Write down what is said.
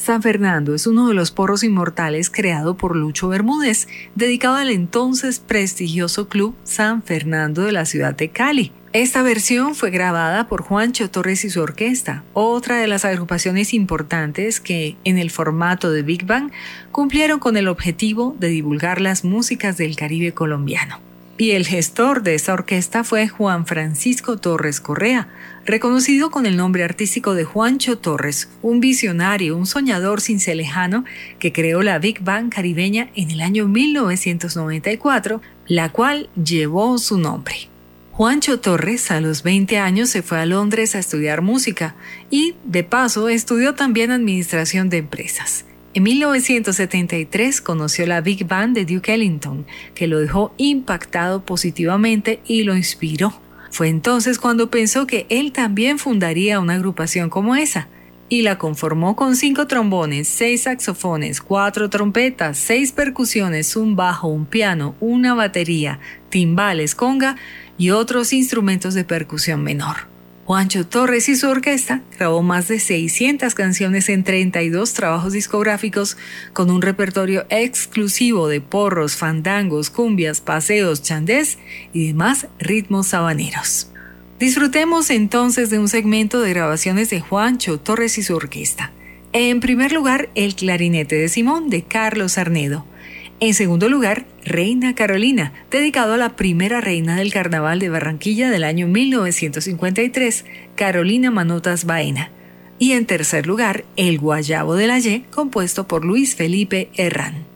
San Fernando es uno de los porros inmortales creado por Lucho Bermúdez, dedicado al entonces prestigioso club San Fernando de la ciudad de Cali. Esta versión fue grabada por Juancho Torres y su orquesta, otra de las agrupaciones importantes que, en el formato de Big Band, cumplieron con el objetivo de divulgar las músicas del Caribe colombiano. Y el gestor de esta orquesta fue Juan Francisco Torres Correa, reconocido con el nombre artístico de Juancho Torres, un visionario, un soñador cincelejano que creó la Big Band caribeña en el año 1994, la cual llevó su nombre. Juancho Torres a los 20 años se fue a Londres a estudiar música y, de paso, estudió también administración de empresas. En 1973 conoció la Big Band de Duke Ellington, que lo dejó impactado positivamente y lo inspiró. Fue entonces cuando pensó que él también fundaría una agrupación como esa, y la conformó con 5 trombones, 6 saxofones, 4 trompetas, 6 percusiones, un bajo, un piano, una batería, timbales, conga y otros instrumentos de percusión menor. Juancho Torres y su orquesta grabó más de 600 canciones en 32 trabajos discográficos con un repertorio exclusivo de porros, fandangos, cumbias, paseos, chandés y demás ritmos sabaneros. Disfrutemos entonces de un segmento de grabaciones de Juancho Torres y su orquesta. En primer lugar, El clarinete de Simón de Carlos Arnedo. En segundo lugar, Reina Carolina, dedicado a la primera reina del Carnaval de Barranquilla del año 1953, Carolina Manotas Baena. Y en tercer lugar, El guayabo de la Ye, compuesto por Luis Felipe Herrán.